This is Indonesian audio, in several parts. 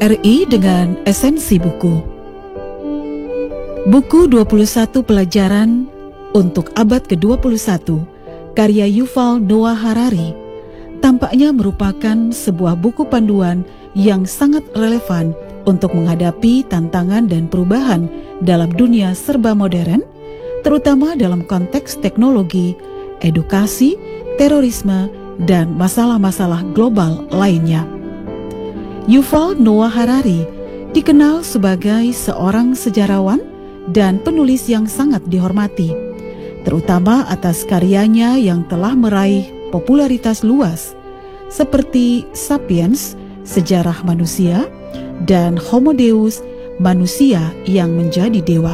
RRI dengan esensi buku. Buku 21 pelajaran untuk abad ke-21 karya Yuval Noah Harari tampaknya merupakan sebuah buku panduan yang sangat relevan untuk menghadapi tantangan dan perubahan dalam dunia serba modern, terutama dalam konteks teknologi, edukasi, terorisme, dan masalah-masalah global lainnya. Yuval Noah Harari dikenal sebagai seorang sejarawan dan penulis yang sangat dihormati, terutama atas karyanya yang telah meraih popularitas luas, seperti Sapiens, Sejarah Manusia, dan Homo Deus, Manusia yang Menjadi Dewa.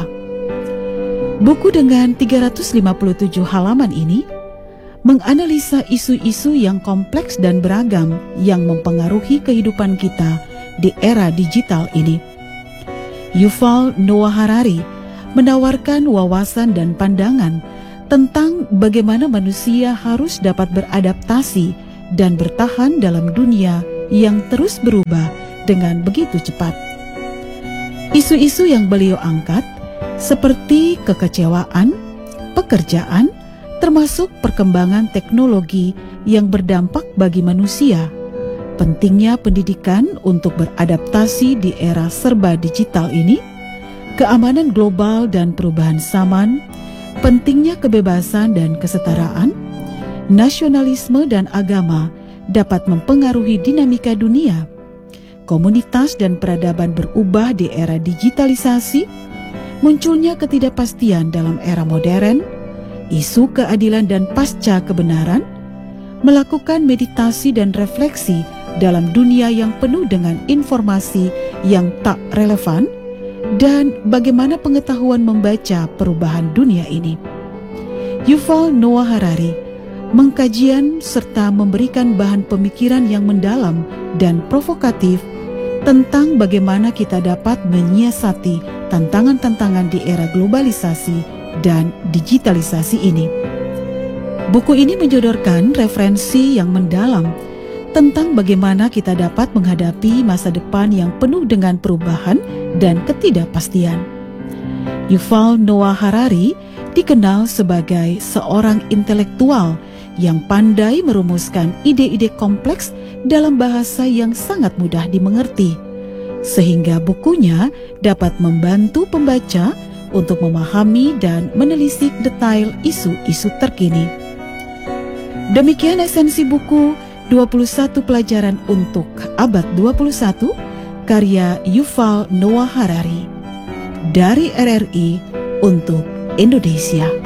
Buku dengan 357 halaman ini menganalisa isu-isu yang kompleks dan beragam yang mempengaruhi kehidupan kita di era digital ini. Yuval Noah Harari menawarkan wawasan dan pandangan tentang bagaimana manusia harus dapat beradaptasi dan bertahan dalam dunia yang terus berubah dengan begitu cepat. Isu-isu yang beliau angkat seperti kekecewaan, pekerjaan, termasuk perkembangan teknologi yang berdampak bagi manusia, pentingnya pendidikan untuk beradaptasi di era serba digital ini, keamanan global dan perubahan zaman, pentingnya kebebasan dan kesetaraan, nasionalisme dan agama dapat mempengaruhi dinamika dunia, komunitas dan peradaban berubah di era digitalisasi, munculnya ketidakpastian dalam era modern, isu keadilan dan pasca kebenaran, melakukan meditasi dan refleksi dalam dunia yang penuh dengan informasi yang tak relevan, dan bagaimana pengetahuan membaca perubahan dunia ini. Yuval Noah Harari mengkajian serta memberikan bahan pemikiran yang mendalam dan provokatif tentang bagaimana kita dapat menyiasati tantangan-tantangan di era globalisasi dan digitalisasi ini. Buku ini menjodorkan referensi yang mendalam tentang bagaimana kita dapat menghadapi masa depan yang penuh dengan perubahan dan ketidakpastian. Yuval Noah Harari dikenal sebagai seorang intelektual yang pandai merumuskan ide-ide kompleks dalam bahasa yang sangat mudah dimengerti, sehingga bukunya dapat membantu pembaca untuk memahami dan menelisik detail isu-isu terkini. Demikian esensi buku 21 pelajaran untuk abad 21 karya Yuval Noah Harari dari RRI untuk Indonesia.